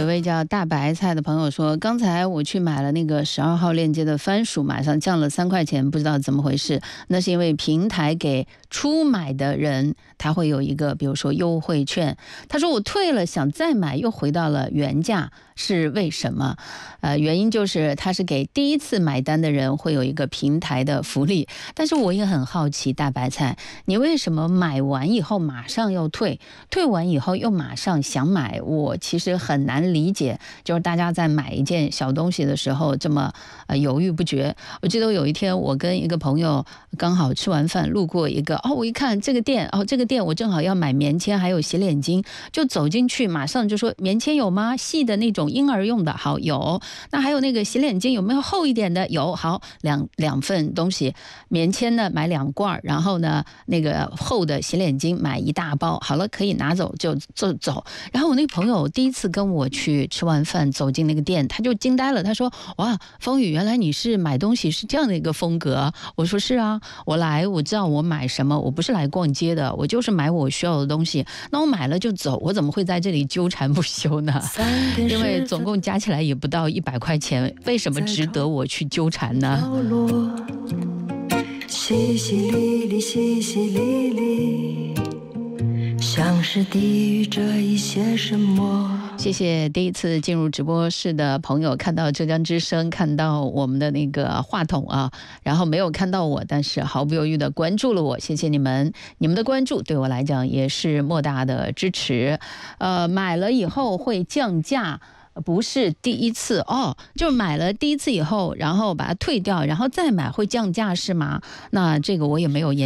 有一位叫大白菜的朋友说，刚才我去买了那个12号链接的番薯，马上降了3块钱，不知道怎么回事。那是因为平台给初买的人他会有一个比如说优惠券。他说我退了想再买又回到了原价，是为什么？原因就是他是给第一次买单的人会有一个平台的福利。但是我也很好奇，大白菜，你为什么买完以后马上要退，退完以后又马上想买？我其实很难理解，就是大家在买一件小东西的时候这么犹豫不决。我记得有一天我跟一个朋友刚好吃完饭路过一个我一看这个店这个店我正好要买棉签还有洗脸巾，就走进去马上就说棉签有吗？细的那种婴儿用的，好有。那还有那个洗脸巾有没有厚一点的？有，好两份东西。棉签呢买2罐，然后呢那个厚的洗脸巾买1大包，好了可以拿走就走。然后我那个朋友第一次跟我去吃完饭走进那个店，他就惊呆了，他说哇，风雨原来你是买东西是这样的一个风格。我说是啊，我知道我买什么，我不是来逛街的，我就是买我需要的东西，那我买了就走，我怎么会在这里纠缠不休呢？因为总共加起来也不到100块钱，为什么值得我去纠缠呢？淅淅沥沥，淅淅沥沥，像是低语着一些什么。谢谢第一次进入直播室的朋友，看到浙江之声，看到我们的那个话筒然后没有看到我，但是毫不犹豫的关注了我，谢谢你们，你们的关注对我来讲也是莫大的支持。买了以后会降价。不是第一次就买了第一次以后，然后把它退掉，然后再买会降价是吗？那这个我也没有研究。